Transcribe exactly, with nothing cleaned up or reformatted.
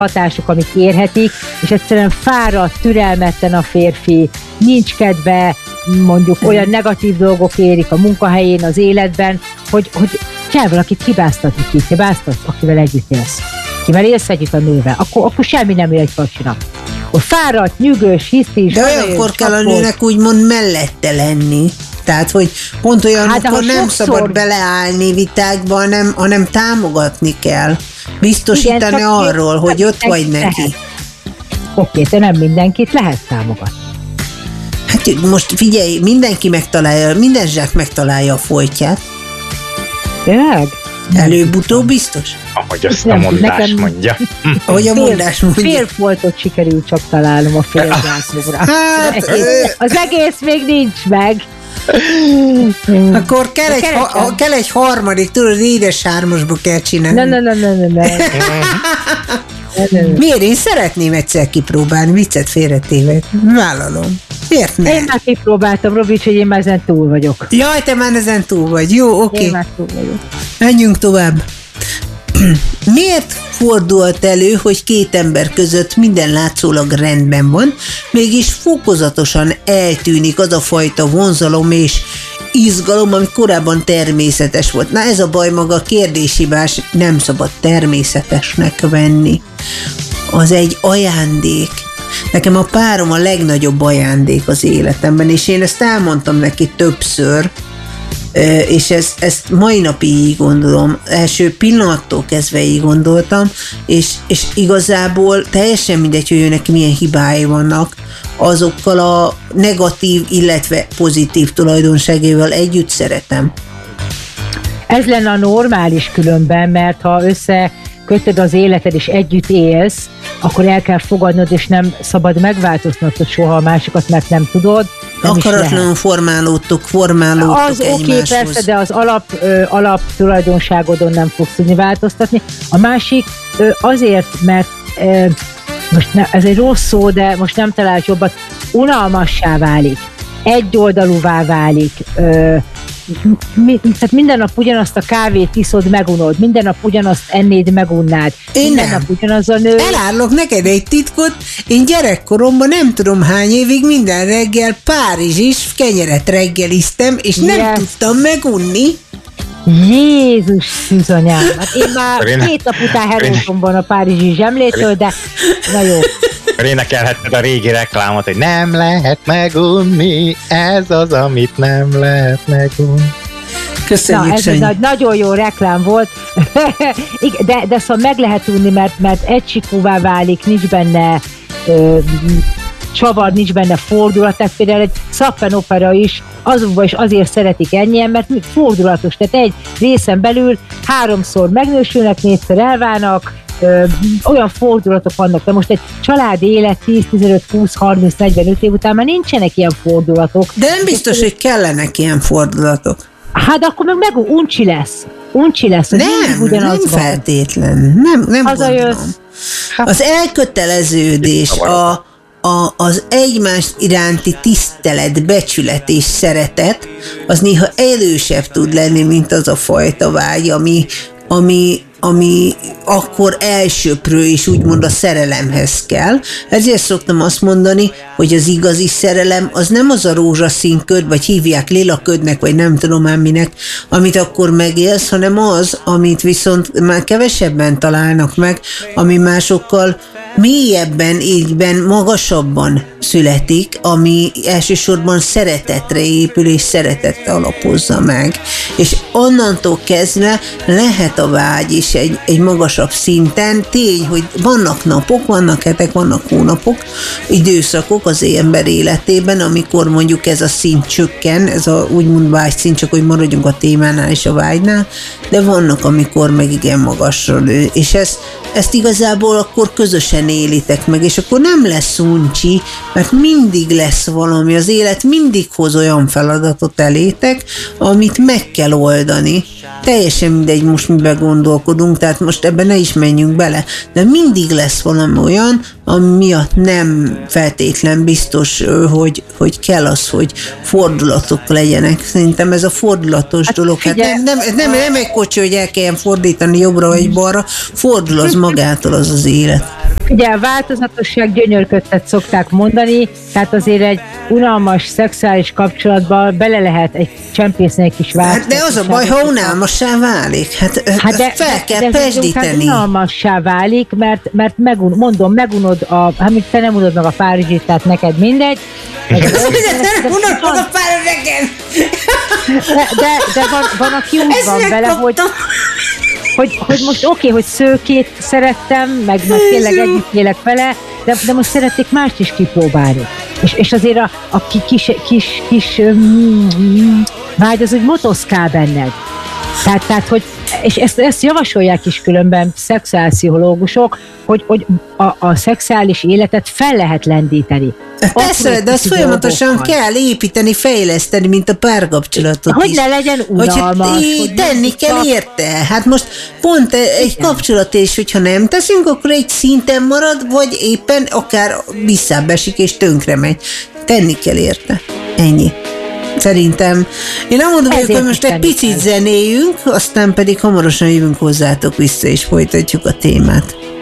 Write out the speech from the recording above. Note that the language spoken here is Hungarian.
hatások, amik érhetik, és egyszerűen fáradt, türelmetlen a férfi, nincs kedve, mondjuk olyan negatív dolgok érik a munkahelyén, az életben, hogy, hogy kell valakit hibáztatni, ki hibáztat, akivel együtt élsz. Kivel élsz együtt a nővel, akkor, akkor semmi nem ér egy pacsinak. Akkor fáradt, nyűgös, hisztis. De olyankor kell a nőnek úgymond mellette lenni. Tehát, hogy pont olyankor hát, nem sokszor... szabad beleállni vitákba, hanem, hanem támogatni kell. Biztosítani igen, arról, hogy ott vagy neki. Lehet. Oké, de nem mindenkit lehet támogatni. Hát most figyelj, mindenki megtalálja, minden zsák megtalálja a folytját. Tényleg? Előbb-utóbb biztos? Ahogy azt a mondás nekem... mondja. Ahogy a mondás mondja. Fél foltot sikerült csak találnom a fél zászlóra. Hát, az egész még nincs meg. Akkor kell egy, ha, kell egy harmadik, tudod, édes hármasba kell csinálni. Ne, ne, ne, ne, ne, ne. Miért? Én szeretném egyszer kipróbálni, viccet félretéve. Vállalom. Miért nem? Én már kipróbáltam, Robi, hogy én már ezen túl vagyok. Jaj, te már ezen túl vagy. Jó, oké. Okay. Én már túl vagyok. Menjünk tovább. Miért fordulhat elő, hogy két ember között minden látszólag rendben van, mégis fokozatosan eltűnik az a fajta vonzalom és izgalom, ami korábban természetes volt? Na ez a baj, maga a kérdéshibás, nem szabad természetesnek venni. Az egy ajándék. Nekem a párom a legnagyobb ajándék az életemben, és én ezt elmondtam neki többször, és ezt, ezt mai napig így gondolom, első pillanattól kezdve így gondoltam, és, és igazából teljesen mindegy, hogy őnek milyen hibái vannak, azokkal a negatív, illetve pozitív tulajdonságéval együtt szeretem. Ez lenne a normális különben, mert ha összekötöd az életed és együtt élsz, akkor el kell fogadnod, és nem szabad megváltoztatnod soha a másikat, mert nem tudod. Akaratlanul formálódtok, formálódtok az egymáshoz. Oké, okay, persze, de az alap, ö, alap tulajdonságodon nem fogsz tudni változtatni. A másik ö, azért, mert ö, most ne, ez egy rossz szó, de most nem talált jobbat, unalmassá válik, egyoldalúvá válik, ö, mi, tehát minden nap ugyanazt a kávét iszod, megunod, minden nap ugyanazt ennéd, megunnád. Én minden nem. nap ugyanaz a nő. Elállok neked egy titkot, én gyerekkoromban nem tudom hány évig minden reggel párizsis kenyeret reggeliztem, és nem yes. tudtam megunni. Jézus szűzanyám, hát én már Réne, két nap után herózomban a párizsi zsemlétől, de na jó. Énekelhetted a régi reklámot, hogy nem lehet megunni, ez az, amit nem lehet megunni. Köszönjük, na, ez egy nagy, nagyon jó reklám volt, de, de szóval meg lehet unni, mert, mert egysikúvá válik, nincs benne ö, csavar, nincs benne fordulat, tehát például egy Szappen opera is azonban is azért szeretik ennyien, mert fordulatos, tehát egy részen belül háromszor megnősülnek, négyszer elválnak, ö, olyan fordulatok vannak, de most egy családi élet tíz, tizenöt, húsz, harminc, negyvenöt év után már nincsenek ilyen fordulatok. De nem biztos, hogy kellenek ilyen fordulatok. Hát akkor meg, meg uncsi lesz. Uncsi lesz. Nem, nem feltétlen. Nem, nem gondolom. Az elköteleződés, a A, az egymást iránti tisztelet, becsület és szeretet, az néha erősebb tud lenni, mint az a fajta vágy, ami, ami, ami akkor elsöprő és úgymond a szerelemhez kell. Ezért szoktam azt mondani, hogy az igazi szerelem az nem az a rózsaszín köd, vagy hívják lilaködnek, vagy nem tudom már minek, amit akkor megélsz, hanem az, amit viszont már kevesebben találnak meg, ami másokkal mélyebben, ígyben, magasabban születik, ami elsősorban szeretetre épül, és szeretetre alapozza meg. És onnantól kezdve lehet a vágy is egy, egy magasabb szinten. Tény, hogy vannak napok, vannak hetek, vannak hónapok, időszakok az ember életében, amikor mondjuk ez a szint csökken, ez a úgymond vágyszint, csak hogy maradjunk a témánál és a vágynál, de vannak, amikor meg igen magasra lő. És ezt, ezt igazából akkor közösen élitek meg, és akkor nem lesz uncsi, mert mindig lesz valami, az élet mindig hoz olyan feladatot elétek, amit meg kell oldani. Teljesen mindegy, most miben gondolkodunk, tehát most ebben ne is menjünk bele, de mindig lesz valami olyan, ami miatt nem feltétlen biztos, hogy, hogy kell az, hogy fordulatok legyenek. Szerintem ez a fordulatos hát dolog. Hát nem, nem, nem, nem egy kocsi, hogy el kelljen fordítani jobbra vagy balra, fordul az magától az az élet. Ugye a változatosság gyönyörködtet szokták mondani, tehát azért egy unalmas szexuális kapcsolatban bele lehet egy csempészni egy kis változatosság. Hát de az a baj, ha unalmassá válik, hát, hát de, fel de, kell de pesdíteni. Unalmassá válik, mert, mert megun, mondom, megunod a, hát még te nem unod meg a Párizsit, tehát neked mindegy. De nem unod meg a Párizsit. De, de, de van, van, aki úgy van vele, hogy Hogy, hogy most oké, okay, hogy szőkét szerettem, meg, meg tényleg együtt élek vele, de, de most szeretnék mást is kipróbálni. És, és azért a, a kis, kis, kis mm, mm, vágy az úgy motoszkál benned. Tehát, tehát hogy, és ezt, ezt javasolják is különben szexuálpszichológusok, hogy, hogy a, a szexuális életet fel lehet lendíteni. Persze, de azt folyamatosan dolgokkal kell építeni, fejleszteni, mint a párkapcsolatot hogy is. ne legyen unalmas. Hogy, hogy tenni kell kap... érte. Hát most pont egy igen. kapcsolat és hogyha nem teszünk, akkor egy szinten marad, vagy éppen akár visszább esik és tönkre megy. Tenni kell érte. Ennyi. Szerintem. Én nem mondom, hogy akkor most egy picit zenéljünk, aztán pedig hamarosan jövünk hozzátok vissza, és folytatjuk a témát.